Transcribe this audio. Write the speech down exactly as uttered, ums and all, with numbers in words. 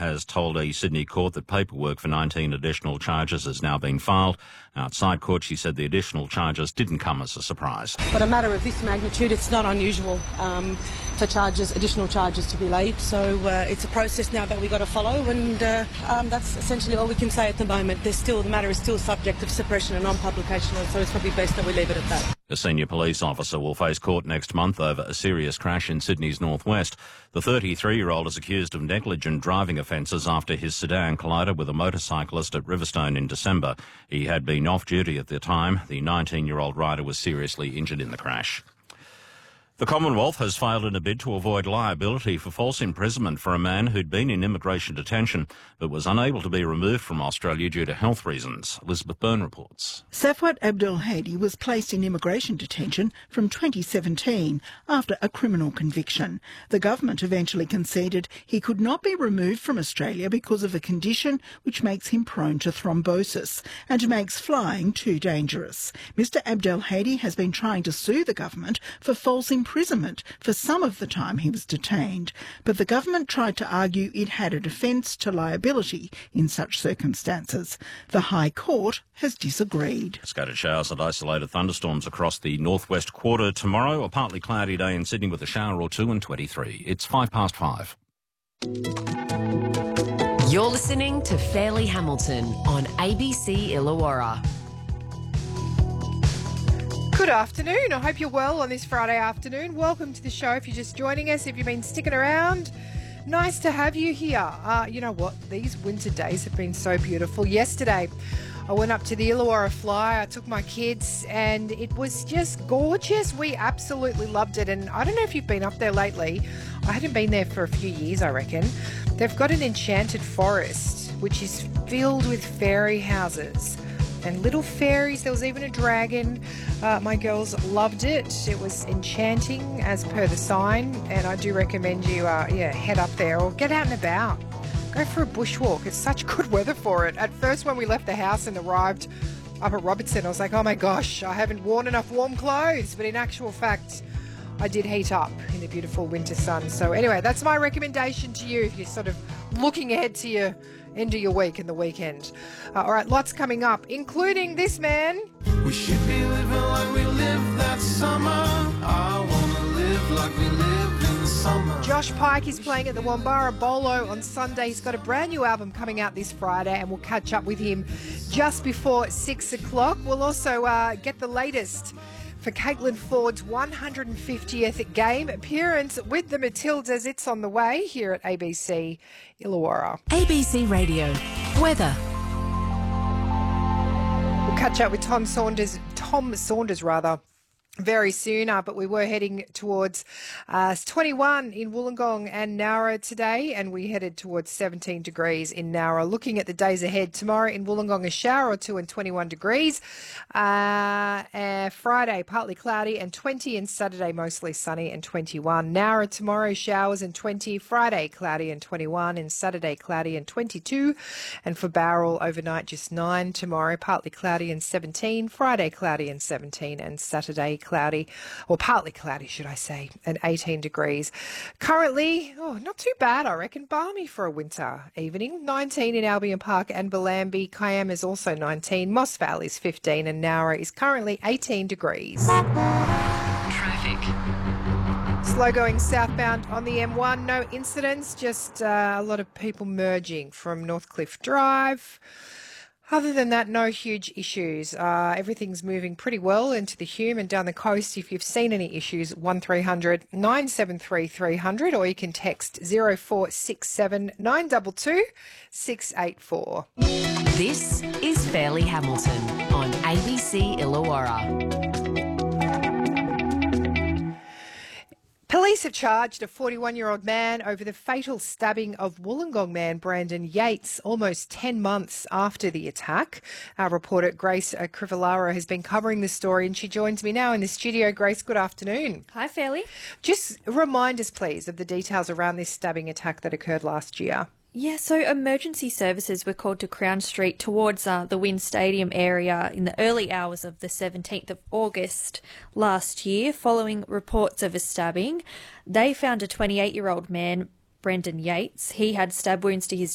has told a Sydney court that paperwork for nineteen additional charges has now been filed. Outside court, she said the additional charges didn't come as a surprise. But a matter of this magnitude, it's not unusual um, for charges, additional charges to be laid. So uh, it's a process now that we've got to follow, and uh, um, that's essentially all we can say at the moment. There's still, the matter is still subject of suppression and non-publication, so it's probably best that we leave it at that. A senior police officer will face court next month over a serious crash in Sydney's northwest. The thirty-three-year-old is accused of negligent driving offences after his sedan collided with a motorcyclist at Riverstone in December. He had been off duty at the time. The nineteen-year-old rider was seriously injured in the crash. The Commonwealth has failed in a bid to avoid liability for false imprisonment for a man who'd been in immigration detention but was unable to be removed from Australia due to health reasons. Elizabeth Byrne reports. Safwat Abdelhadi was placed in immigration detention from twenty seventeen after a criminal conviction. The government eventually conceded he could not be removed from Australia because of a condition which makes him prone to thrombosis and makes flying too dangerous. Mister Abdelhadi has been trying to sue the government for false imprisonment imprisonment for some of the time he was detained, but the government tried to argue it had a defence to liability in such circumstances. The High Court has disagreed. Scattered showers and isolated thunderstorms across the northwest quarter tomorrow. A partly cloudy day in Sydney with a shower or two and twenty-three. It's five past five. You're listening to Fairleigh Hamilton on A B C Illawarra. Good afternoon. I hope you're well on this Friday afternoon. Welcome to the show if you're just joining us, if you've been sticking around. Nice to have you here. Uh, you know what? These winter days have been so beautiful. Yesterday, I went up to the Illawarra Fly. I took my kids and it was just gorgeous. We absolutely loved it. And I don't know if you've been up there lately. I hadn't been there for a few years, I reckon. They've got an enchanted forest, which is filled with fairy houses and little fairies. There was even a dragon. Uh, my girls loved it. It was enchanting as per the sign, and I do recommend you uh, yeah, head up there or get out and about. Go for a bushwalk. It's such good weather for it. At first, when we left the house and arrived up at Robertson, I was like, oh my gosh, I haven't worn enough warm clothes. But in actual fact, I did heat up in the beautiful winter sun. So anyway, that's my recommendation to you if you're sort of looking ahead to your end of your week and the weekend. Uh, all right, lots coming up, including this man. We should be living like we lived that summer. I want to live like we lived in the summer. Josh Pike is playing at the Wambara Bolo on Sunday. He's got a brand new album coming out this Friday, and we'll catch up with him just before six o'clock. We'll also uh, get the latest for Caitlin Ford's one hundred fiftieth game appearance with the Matildas. It's on the way here at A B C Illawarra. A B C Radio Weather. We'll catch up with Tom Saunders, Tom Saunders rather, very soon, uh, but we were heading towards uh, twenty-one in Wollongong and Nowra today, and we headed towards seventeen degrees in Nowra. Looking at the days ahead, tomorrow in Wollongong, a shower or two and twenty-one degrees. Uh, uh, Friday, partly cloudy and twenty, and Saturday, mostly sunny and twenty-one. Nowra tomorrow, showers and twenty. Friday, cloudy and twenty-one, and Saturday, cloudy and twenty-two. And for Bowral, overnight, just nine. Tomorrow, partly cloudy and seventeen. Friday, cloudy and seventeen, and Saturday, cloudy, or partly cloudy, should I say, and eighteen degrees. Currently, oh, not too bad, I reckon. Balmy for a winter evening. nineteen in Albion Park and Bellambi. Kiama is also nineteen. Moss Valley is fifteen, and Nowra is currently eighteen degrees. Traffic. Slow going southbound on the M one. No incidents, just uh, a lot of people merging from Northcliffe Drive. Other than that, no huge issues. Uh, everything's moving pretty well into the Hume and down the coast. If you've seen any issues, one three hundred nine seven three three hundred, or you can text zero four six seven nine two two six eight four. This is Fairleigh Hamilton on A B C Illawarra. Police have charged a forty-one-year-old man over the fatal stabbing of Wollongong man Brandon Yates almost ten months after the attack. Our reporter Grace Crivellaro has been covering the story, and she joins me now in the studio. Grace, good afternoon. Hi, Fairleigh. Just remind us, please, of the details around this stabbing attack that occurred last year. Yeah, so emergency services were called to Crown Street towards uh, the Wynn Stadium area in the early hours of the seventeenth of August last year, following reports of a stabbing. They found a twenty-eight-year-old man, Brendan Yates. He had stab wounds to his